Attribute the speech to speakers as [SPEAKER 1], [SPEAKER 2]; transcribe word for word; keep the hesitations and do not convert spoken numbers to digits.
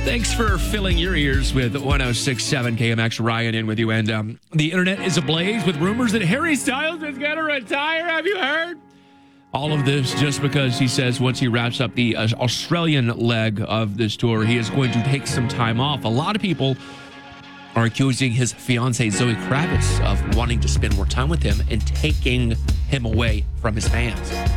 [SPEAKER 1] Thanks for filling your ears with one oh six point seven K M X. Ryan in with you. And um, the internet is ablaze with rumors that Harry Styles is going to retire. Have you heard? All of this just because he says once he wraps up the uh, Australian leg of this tour, he is going to take some time off. A lot of people are accusing his fiancée, Zoe Kravitz, of wanting to spend more time with him and taking him away from his fans.